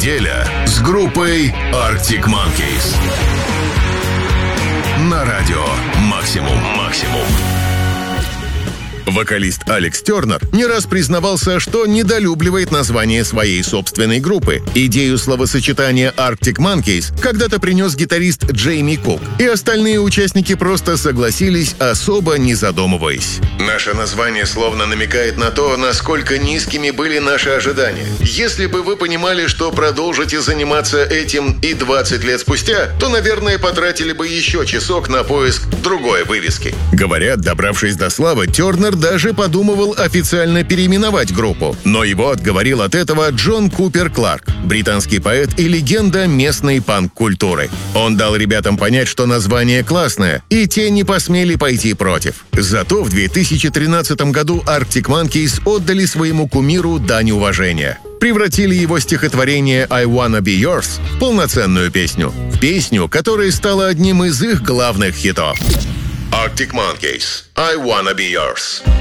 Неделя с группой Arctic Monkeys. На радио «Максимум». Вокалист Алекс Тернер не раз признавался, что недолюбливает название своей собственной группы. Идею словосочетания Arctic Monkeys когда-то принес гитарист Джейми Кук, и остальные участники просто согласились, особо не задумываясь. Наше название словно намекает на то, насколько низкими были наши ожидания. Если бы вы понимали, что продолжите заниматься этим и 20 лет спустя, то, наверное, потратили бы еще часок на поиск другой вывески. Говорят, добравшись до славы, Тернер даже подумывал официально переименовать группу, но его отговорил от этого Джон Купер Кларк, британский поэт и легенда местной панк-культуры. Он дал ребятам понять, что название классное, и те не посмели пойти против. Зато в 2013 году Arctic Monkeys отдали своему кумиру дань уважения. Превратили его стихотворение «I Wanna Be Yours» в полноценную песню. В песню, которая стала одним из их главных хитов. Arctic Monkeys, I Wanna Be Yours.